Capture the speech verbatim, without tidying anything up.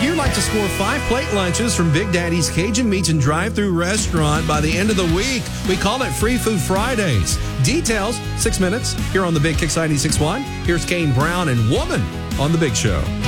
you'd like to score five plate lunches from Big Daddy's Cajun Meats and Drive-Thru Restaurant by the end of the week, we call it Free Food Fridays. Details, six minutes, here on the Big Kix ninety-six point one. Here's Kane Brown and Woman on The Big Show.